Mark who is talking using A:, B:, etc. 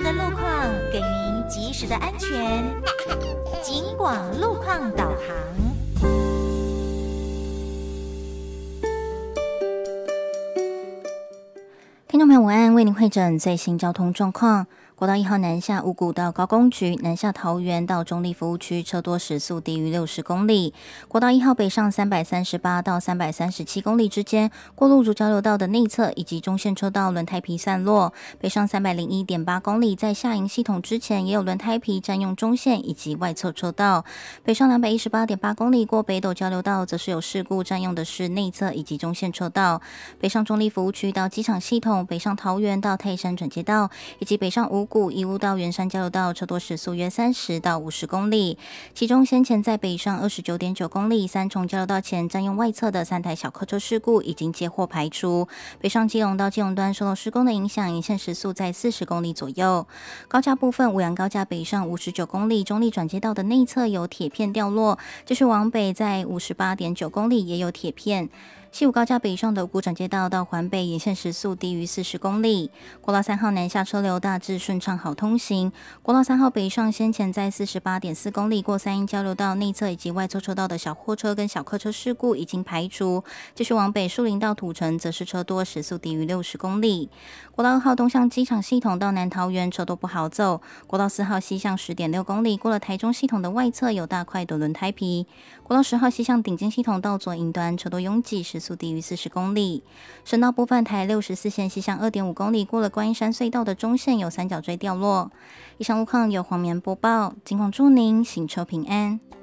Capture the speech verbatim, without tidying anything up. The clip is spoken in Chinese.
A: 时的路况，给您及时的安全。警广路况导航。
B: 听众朋友午安，为您汇整最新交通状况。国道一号南下五股到高工局，南下桃园到中立服务区，车多时速低于六十公里。国道一号北上三百三十八到三百三十七公里之间，过路主交流道的内侧以及中线车道轮胎皮散落。北上三百零一点八公里，在下营系统之前也有轮胎皮占用中线以及外侧车道。北上两百一十八点八公里，过北斗交流道则是有事故，占用的是内侧以及中线车道。北上中立服务区到机场系统，北上桃园到泰山转接道，以及北上五股义乌到圆山交流道，车多时速约三十到五十公里。其中先前在北上二十九点九公里三重交流道前占用外侧的三台小客车事故已经接获排除。北上基隆到基隆端受到施工的影响，沿线时速在四十公里左右。高架部分，五羊高架北上五十九公里，中立转接道的内侧有铁片掉落，就是往北在五十八点九公里也有铁片。西武高架北上的五股转接道到环北沿线时速低于四十公里。国道三号南下车流大致顺畅好通行。国道三号北上先前在四十八点四公里过三鶯交流道内侧以及外侧车道的小货车跟小客车事故已经排除。继续往北树林到土城则是车多，时速低于六十公里。国道二号东向机场系统到南桃园车多不好走。国道四号西向十点六公里过了台中系统的外侧有大块的轮胎皮。国道十号西向顶尖系统到左营端车多拥挤，时速低于四十公里。省道部分，台六十四线西向二点五公里过了观音山隧道的中线有三角锥掉落。以上路况由黄棉播报，警广祝您行车平安。